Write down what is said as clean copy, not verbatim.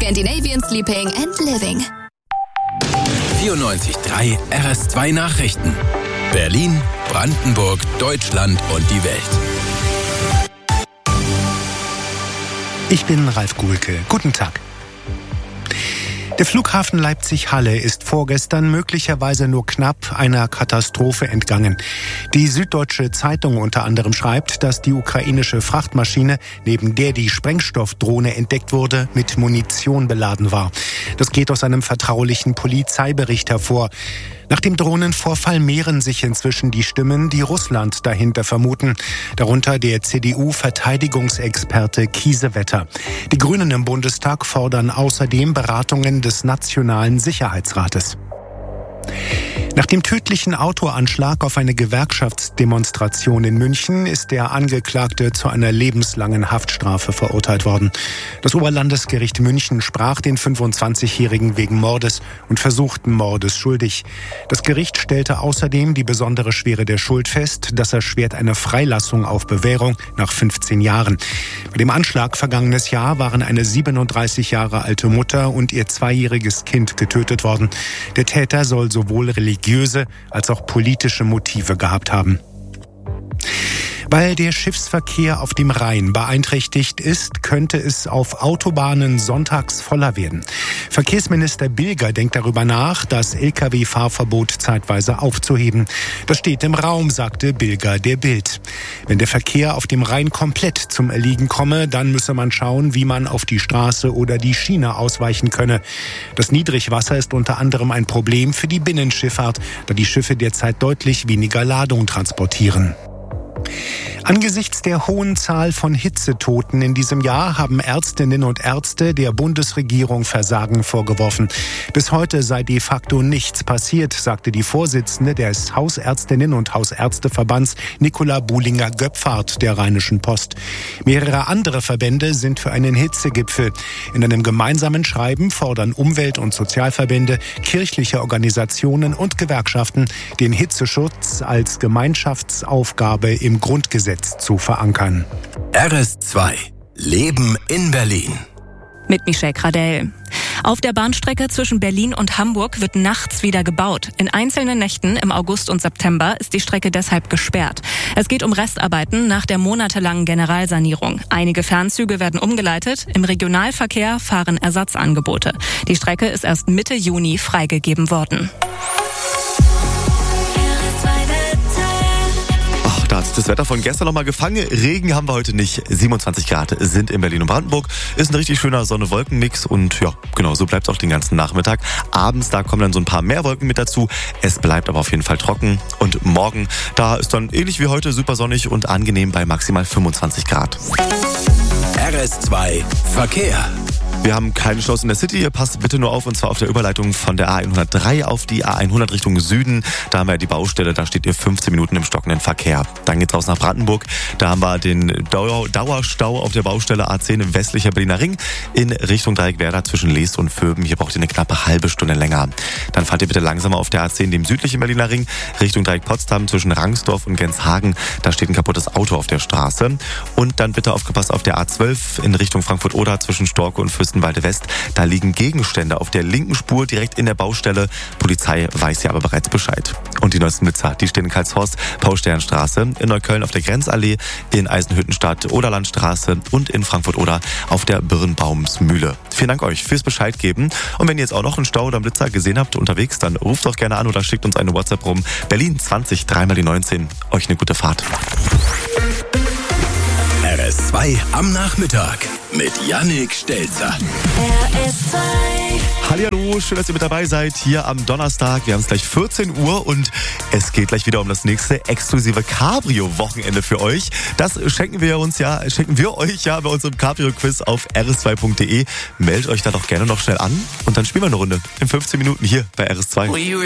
Scandinavian Sleeping and Living. 94.3 RS2 Nachrichten. Berlin, Brandenburg, Deutschland und die Welt. Ich bin Ralf Guhlke. Guten Tag. Der Flughafen Leipzig-Halle ist vorgestern möglicherweise nur knapp einer Katastrophe entgangen. Die Süddeutsche Zeitung unter anderem schreibt, dass die ukrainische Frachtmaschine, neben der die Sprengstoffdrohne entdeckt wurde, mit Munition beladen war. Das geht aus einem vertraulichen Polizeibericht hervor. Nach dem Drohnenvorfall mehren sich inzwischen die Stimmen, die Russland dahinter vermuten. Darunter der CDU-Verteidigungsexperte Kiesewetter. Die Grünen im Bundestag fordern außerdem Beratungen des Nationalen Sicherheitsrates. Nach dem tödlichen Autoanschlag auf eine Gewerkschaftsdemonstration in München ist der Angeklagte zu einer lebenslangen Haftstrafe verurteilt worden. Das Oberlandesgericht München sprach den 25-Jährigen wegen Mordes und versuchten Mordes schuldig. Das Gericht stellte außerdem die besondere Schwere der Schuld fest. Das erschwert eine Freilassung auf Bewährung nach 15 Jahren. Bei dem Anschlag vergangenes Jahr waren eine 37 Jahre alte Mutter und ihr 2-jähriges Kind getötet worden. Der Täter soll sowohl religiöse als auch politische Motive gehabt haben. Weil der Schiffsverkehr auf dem Rhein beeinträchtigt ist, könnte es auf Autobahnen sonntags voller werden. Verkehrsminister Bilger denkt darüber nach, das Lkw-Fahrverbot zeitweise aufzuheben. Das steht im Raum, sagte Bilger der Bild. Wenn der Verkehr auf dem Rhein komplett zum Erliegen komme, dann müsse man schauen, wie man auf die Straße oder die Schiene ausweichen könne. Das Niedrigwasser ist unter anderem ein Problem für die Binnenschifffahrt, da die Schiffe derzeit deutlich weniger Ladung transportieren. Angesichts der hohen Zahl von Hitzetoten in diesem Jahr haben Ärztinnen und Ärzte der Bundesregierung Versagen vorgeworfen. Bis heute sei de facto nichts passiert, sagte die Vorsitzende des Hausärztinnen- und Hausärzteverbands Nicola Buhlinger-Göpfart der Rheinischen Post. Mehrere andere Verbände sind für einen Hitzegipfel. In einem gemeinsamen Schreiben fordern Umwelt- und Sozialverbände, kirchliche Organisationen und Gewerkschaften, den Hitzeschutz als Gemeinschaftsaufgabe im Grundgesetz zu verankern. RS2 Leben in Berlin. Mit Michelle Gradell. Auf der Bahnstrecke zwischen Berlin und Hamburg wird nachts wieder gebaut. In einzelnen Nächten im August und September ist die Strecke deshalb gesperrt. Es geht um Restarbeiten nach der monatelangen Generalsanierung. Einige Fernzüge werden umgeleitet. Im Regionalverkehr fahren Ersatzangebote. Die Strecke ist erst Mitte Juni freigegeben worden. Da hat sich das Wetter von gestern nochmal gefangen. Regen haben wir heute nicht. 27 Grad sind in Berlin und Brandenburg. Ist ein richtig schöner Sonne-Wolken-Mix und ja, genau, so bleibt es auch den ganzen Nachmittag. Abends, da kommen dann so ein paar mehr Wolken mit dazu. Es bleibt aber auf jeden Fall trocken. Und morgen, da ist dann ähnlich wie heute super sonnig und angenehm bei maximal 25 Grad. RS2 Verkehr. Wir haben keine Staus in der City. Passt bitte nur auf, und zwar auf der Überleitung von der A103 auf die A100 Richtung Süden. Da haben wir die Baustelle, da steht ihr 15 Minuten im stockenden Verkehr. Dann geht's raus nach Brandenburg. Da haben wir den Dauerstau auf der Baustelle A10 im westlicher Berliner Ring in Richtung Dreieckwerder zwischen Leest und Vöben. Hier braucht ihr eine knappe halbe Stunde länger. Dann fahrt ihr bitte langsamer auf der A10, dem südlichen Berliner Ring, Richtung Dreieck Potsdam zwischen Rangsdorf und Genshagen. Da steht ein kaputtes Auto auf der Straße. Und dann bitte aufgepasst auf der A12 in Richtung Frankfurt-Oder zwischen Storke und Fürstenwalde West. Da liegen Gegenstände auf der linken Spur direkt in der Baustelle. Polizei weiß ja aber bereits Bescheid. Und die neuesten Blitzer, die stehen in Karlshorst, Paul-Stern-Straße, in Neukölln auf der Grenzallee, in Eisenhüttenstadt, Oderlandstraße und in Frankfurt-Oder auf der Birnbaumsmühle. Vielen Dank euch fürs Bescheid geben. Und wenn ihr jetzt auch noch einen Stau oder einen Blitzer gesehen habt unterwegs, dann ruft doch gerne an oder schickt uns eine WhatsApp rum. Berlin 20 3 mal die 19. Euch eine gute Fahrt. RS2 am Nachmittag mit Yannick Stelzer. RS2. Hallihallo, schön, dass ihr mit dabei seid hier am Donnerstag. Wir haben es gleich 14 Uhr und es geht gleich wieder um das nächste exklusive Cabrio-Wochenende für euch. Das schenken wir euch ja bei unserem Cabrio-Quiz auf rs2.de. Meldet euch da doch gerne noch schnell an und dann spielen wir eine Runde in 15 Minuten hier bei RS2.